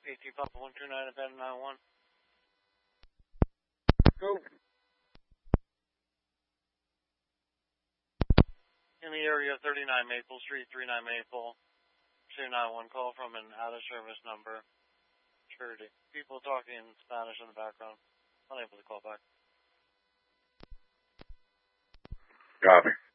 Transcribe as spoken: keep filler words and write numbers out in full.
eighteen Papa one two nine, abandoned nine one. Go. In the area of thirty-nine Maple Street, thirty-nine Maple, two nine one call from an out-of-service number. Security. People talking in Spanish in the background. Unable to call back. Copy.